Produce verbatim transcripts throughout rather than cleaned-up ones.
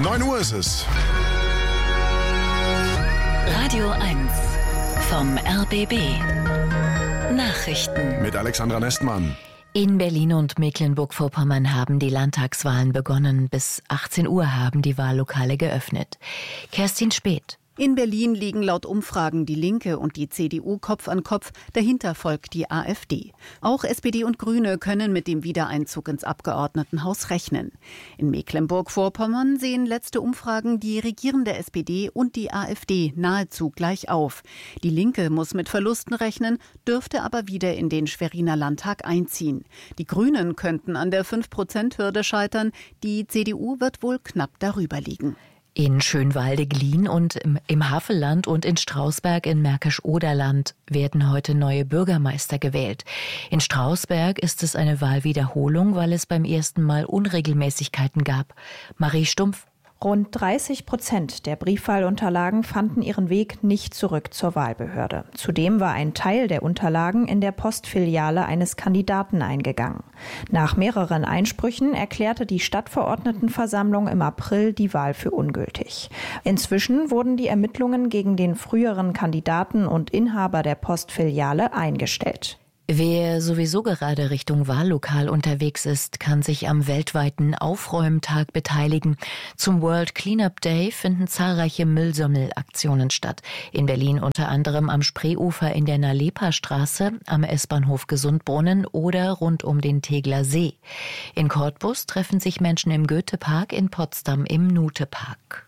neun Uhr ist es. Radio eins vom R B B. Nachrichten mit Alexandra Nestmann. In Berlin und Mecklenburg-Vorpommern haben die Landtagswahlen begonnen. Bis achtzehn Uhr haben die Wahllokale geöffnet. Kerstin Späth. In Berlin liegen laut Umfragen die Linke und die C D U Kopf an Kopf. Dahinter folgt die AfD. Auch S P D und Grüne können mit dem Wiedereinzug ins Abgeordnetenhaus rechnen. In Mecklenburg-Vorpommern sehen letzte Umfragen die regierende S P D und die AfD nahezu gleich auf. Die Linke muss mit Verlusten rechnen, dürfte aber wieder in den Schweriner Landtag einziehen. Die Grünen könnten an der fünf Prozent Hürde scheitern. Die C D U wird wohl knapp darüber liegen. In Schönwalde-Glien und im, im Havelland und in Strausberg in Märkisch-Oderland werden heute neue Bürgermeister gewählt. In Strausberg ist es eine Wahlwiederholung, weil es beim ersten Mal Unregelmäßigkeiten gab. Marie Stumpf. Rund dreißig Prozent der Briefwahlunterlagen fanden ihren Weg nicht zurück zur Wahlbehörde. Zudem war ein Teil der Unterlagen in der Postfiliale eines Kandidaten eingegangen. Nach mehreren Einsprüchen erklärte die Stadtverordnetenversammlung im April die Wahl für ungültig. Inzwischen wurden die Ermittlungen gegen den früheren Kandidaten und Inhaber der Postfiliale eingestellt. Wer sowieso gerade Richtung Wahllokal unterwegs ist, kann sich am weltweiten Aufräumtag beteiligen. Zum World Cleanup Day finden zahlreiche Müllsammelaktionen statt. In Berlin unter anderem am Spreeufer in der Nalepa-Straße, am S-Bahnhof Gesundbrunnen oder rund um den Tegler See. In Cottbus treffen sich Menschen im Goethe-Park, in Potsdam im Nute-Park.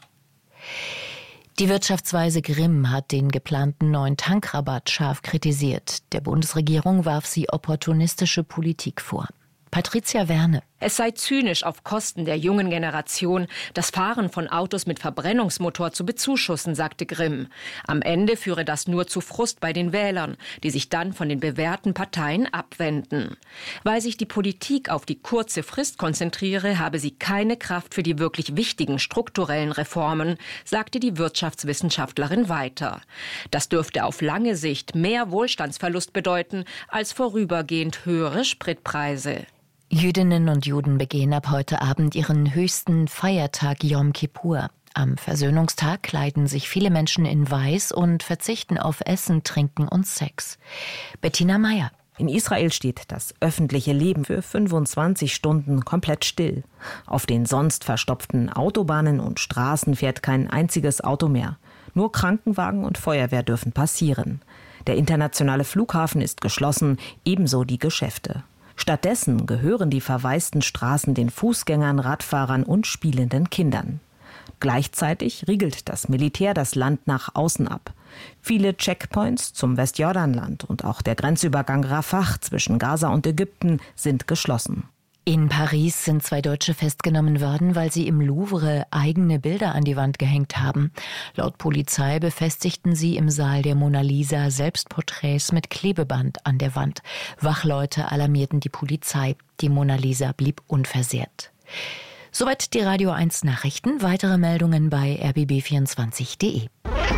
Die Wirtschaftsweise Grimm hat den geplanten neuen Tankrabatt scharf kritisiert. Der Bundesregierung warf sie opportunistische Politik vor. Patricia Werne. Es sei zynisch, auf Kosten der jungen Generation das Fahren von Autos mit Verbrennungsmotor zu bezuschussen, sagte Grimm. Am Ende führe das nur zu Frust bei den Wählern, die sich dann von den bewährten Parteien abwenden. Weil sich die Politik auf die kurze Frist konzentriere, habe sie keine Kraft für die wirklich wichtigen strukturellen Reformen, sagte die Wirtschaftswissenschaftlerin weiter. Das dürfte auf lange Sicht mehr Wohlstandsverlust bedeuten als vorübergehend höhere Spritpreise. Jüdinnen und Juden begehen ab heute Abend ihren höchsten Feiertag Yom Kippur. Am Versöhnungstag kleiden sich viele Menschen in Weiß und verzichten auf Essen, Trinken und Sex. Bettina Meyer. In Israel steht das öffentliche Leben für fünfundzwanzig Stunden komplett still. Auf den sonst verstopften Autobahnen und Straßen fährt kein einziges Auto mehr. Nur Krankenwagen und Feuerwehr dürfen passieren. Der internationale Flughafen ist geschlossen, ebenso die Geschäfte. Stattdessen gehören die verwaisten Straßen den Fußgängern, Radfahrern und spielenden Kindern. Gleichzeitig riegelt das Militär das Land nach außen ab. Viele Checkpoints zum Westjordanland und auch der Grenzübergang Rafah zwischen Gaza und Ägypten sind geschlossen. In Paris sind zwei Deutsche festgenommen worden, weil sie im Louvre eigene Bilder an die Wand gehängt haben. Laut Polizei befestigten sie im Saal der Mona Lisa Selbstporträts mit Klebeband an der Wand. Wachleute alarmierten die Polizei. Die Mona Lisa blieb unversehrt. Soweit die Radio eins Nachrichten. Weitere Meldungen bei r b b vierundzwanzig punkt d e.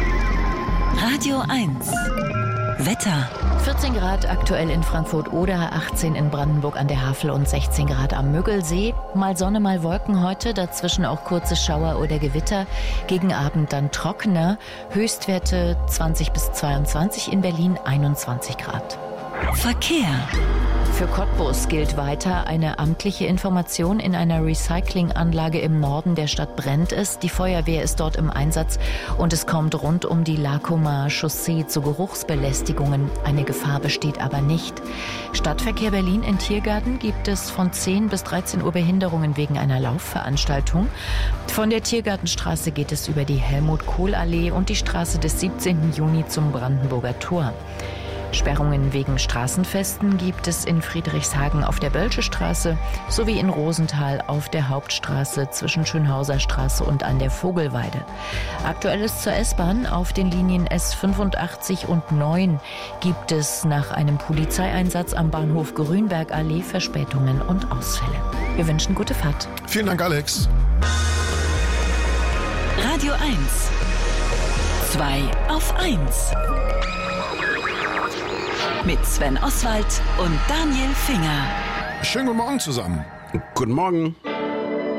Radio eins Wetter. vierzehn Grad aktuell in Frankfurt-Oder, achtzehn in Brandenburg an der Havel und sechzehn Grad am Müggelsee. Mal Sonne, mal Wolken heute, dazwischen auch kurze Schauer oder Gewitter. Gegen Abend dann trockener. Höchstwerte zwanzig bis zweiundzwanzig, in Berlin einundzwanzig Grad. Verkehr. Für Cottbus gilt weiter, eine amtliche Information: in einer Recyclinganlage im Norden der Stadt brennt es. Die Feuerwehr ist dort im Einsatz und es kommt rund um die Lacumer Chaussee zu Geruchsbelästigungen. Eine Gefahr besteht aber nicht. Stadtverkehr Berlin: in Tiergarten gibt es von zehn bis dreizehn Uhr Behinderungen wegen einer Laufveranstaltung. Von der Tiergartenstraße geht es über die Helmut-Kohl-Allee und die Straße des siebzehnten Juni zum Brandenburger Tor. Sperrungen wegen Straßenfesten gibt es in Friedrichshagen auf der Bölsche Straße sowie in Rosenthal auf der Hauptstraße zwischen Schönhauser Straße und an der Vogelweide. Aktuelles zur S-Bahn: auf den Linien S fünfundachtzig und neun gibt es nach einem Polizeieinsatz am Bahnhof Grünbergallee Verspätungen und Ausfälle. Wir wünschen gute Fahrt. Vielen Dank, Alex. Radio eins. zwei auf eins. Mit Sven Oswald und Daniel Finger. Schönen guten Morgen zusammen. Guten Morgen.